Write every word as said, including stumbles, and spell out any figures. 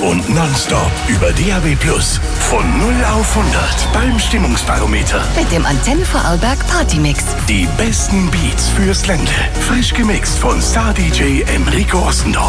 und nonstop über D A B Plus. Von null auf hundert beim Stimmungsbarometer. Mit dem Antenne Vorarlberg Partymix. Die besten Beats fürs Ländle. Frisch gemixt von Star-D J Enrico Ossendorf.